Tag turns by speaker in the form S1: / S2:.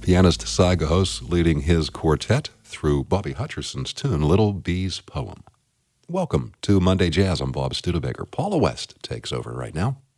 S1: pianist Cy Gahos leading his quartet through Bobby Hutcherson's tune, Little Bee's Poem. Welcome to Monday Jazz. I'm Bob Studebaker. Paula West takes over right now.